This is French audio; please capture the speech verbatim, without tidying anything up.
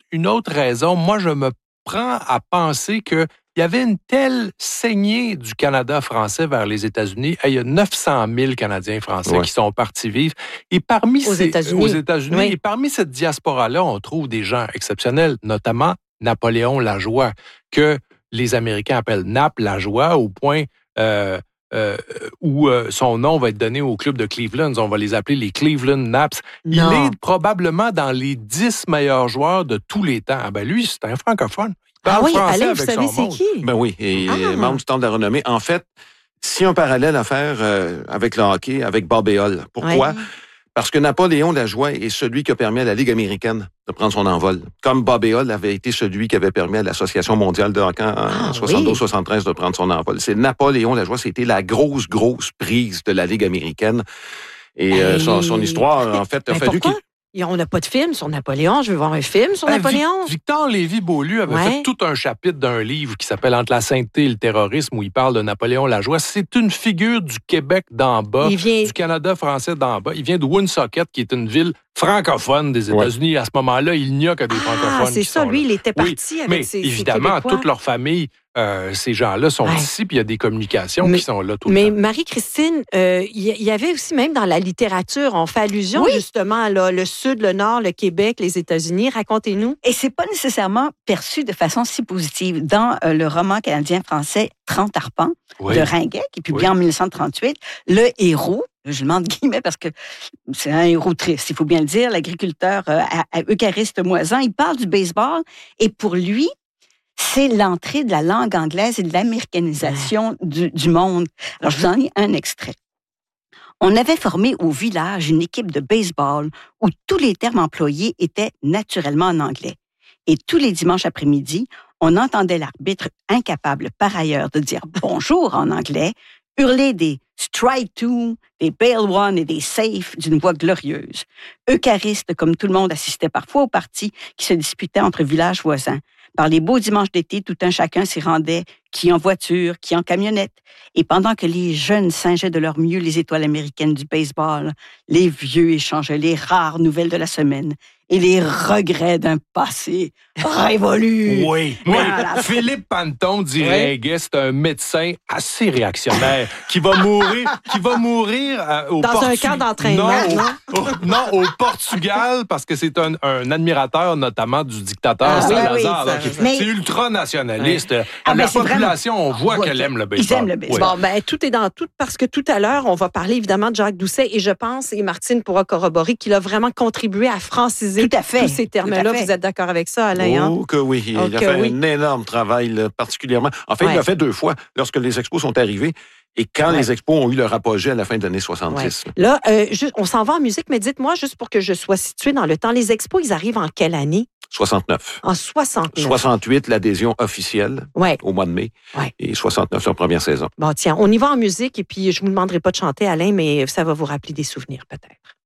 une autre raison. Moi, je me prends à penser qu'il y avait une telle saignée du Canada français vers les États-Unis. Il y a neuf cent mille Canadiens français ouais. qui sont partis vivre. Et parmi aux ces, États-Unis. Aux États-Unis oui. Et parmi cette diaspora-là, on trouve des gens exceptionnels, notamment Napoléon Lajoie, que les Américains appellent Nap Lajoie, au point euh, euh, où euh, son nom va être donné au club de Cleveland. On va les appeler les Cleveland Naps. Non. Il est probablement dans les dix meilleurs joueurs de tous les temps. Ah ben lui, c'est un francophone. Ah oui, Alain, vous savez c'est qui? Ben oui, et ah. membre du Temple de la Renommée. En fait, si un parallèle à faire euh, avec le hockey, avec Bob Éole. Pourquoi? Oui. Parce que Napoléon Lajoie est celui qui a permis à la Ligue américaine de prendre son envol. Comme Bob Éole avait été celui qui avait permis à l'Association mondiale de hockey en ah, soixante-douze soixante-treize oui. de prendre son envol. C'est Napoléon Lajoie, c'était la grosse, grosse prise de la Ligue américaine. Et hey. euh, son, son histoire, en fait, a Mais fallu qu'il... On n'a pas de film sur Napoléon. Je veux voir un film sur ben, Napoléon. Victor Lévy-Beaulieu avait ouais. fait tout un chapitre d'un livre qui s'appelle « Entre la sainteté et le terrorisme » où il parle de Napoléon Lajoie. C'est une figure du Québec d'en bas, vient... du Canada français d'en bas. Il vient de Woonsocket, qui est une ville francophone des États-Unis. Ouais. À ce moment-là, il n'y a que des ah, francophones. C'est ça, lui, là. il était parti oui, avec mais ses évidemment, ses toute leur famille, euh, ces gens-là sont ouais. ici, puis il y a des communications mais, qui sont là tout mais le temps. Mais Marie-Christine, il euh, y, y avait aussi même dans la littérature, on fait allusion oui. justement là, le Sud, le Nord, le Québec, les États-Unis. Racontez-nous. Et c'est pas nécessairement perçu de façon si positive. Dans euh, le roman canadien-français trente arpents oui. de Ringuet, qui est publié oui. en dix-neuf cent trente-huit, le héros, je demande guillemets parce que c'est un héros triste, il faut bien le dire, l'agriculteur euh, à, à Eucariste Moisan, il parle du baseball et pour lui, c'est l'entrée de la langue anglaise et de l'américanisation du, du monde. Alors, je vous en lis un extrait. On avait formé au village une équipe de baseball où tous les termes employés étaient naturellement en anglais. Et tous les dimanches après-midi, on entendait l'arbitre incapable par ailleurs de dire bonjour en anglais, hurler des strike two, des bail one et des safe d'une voix glorieuse. Eucharistes, comme tout le monde, assistait parfois aux parties qui se disputaient entre villages voisins. Par les beaux dimanches d'été, tout un chacun s'y rendait, qui en voiture, qui en camionnette. Et pendant que les jeunes singeaient de leur mieux les étoiles américaines du baseball, les vieux échangeaient les rares nouvelles de la semaine et les regrets d'un passé révolu. Oui, mais voilà. Philippe Panton dirait que c'est un médecin assez réactionnaire qui va mourir, qui va mourir euh, au Dans Portu... un camp d'entraînement. Non, au, au, non, au Portugal, parce que c'est un, un admirateur notamment du dictateur ah, Salazar. Oui, oui, mais... C'est ultra-nationaliste. Ouais. Ah, la population, vraiment... on voit qu'elle aime le baseball. Ils aiment le baseball. Oui. Bon, ben, tout est dans tout, parce que tout à l'heure, on va parler évidemment de Jacques Doucet, et je pense, et Martine pourra corroborer, qu'il a vraiment contribué à franciser tout à fait. tous ces termes-là. Vous êtes d'accord avec ça, Alain? Oh, que oui. Il oh, a fait oui. un énorme travail, là, particulièrement. En fait, ouais. il l'a fait deux fois, lorsque les expos sont arrivés et quand ouais. les expos ont eu leur apogée à la fin des années soixante-dix. Ouais. Là, euh, juste, on s'en va en musique, mais dites-moi, juste pour que je sois située dans le temps, les expos, ils arrivent en quelle année? soixante-neuf. En soixante-neuf. soixante-huit, l'adhésion officielle ouais. au mois de mai. Ouais. Et soixante-neuf, leur première saison. Bon, tiens, on y va en musique et puis je ne vous demanderai pas de chanter, Alain, mais ça va vous rappeler des souvenirs peut-être.